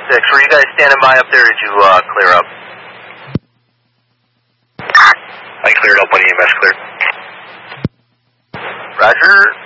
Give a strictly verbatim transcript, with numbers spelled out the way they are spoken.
six, were you guys standing by up there, or did you uh, clear up? I cleared up when E M S cleared. Roger.